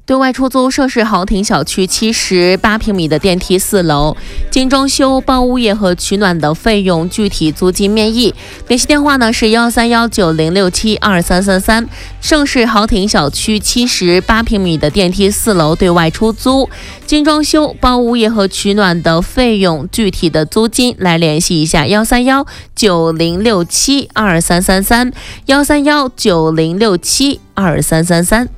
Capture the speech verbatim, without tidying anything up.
对外出租涉事豪庭小区七十八平米的电梯四楼，经装修、包物业和取暖的费用具体租金面议。联系电话呢是幺三幺九零六七二三三三。盛世豪庭小区七十八平米的电梯四楼对外出租，经装修、包物业和取暖的费用具体的租金来联系一下幺三幺九零六七二三三三，幺三幺九零六七二三三三。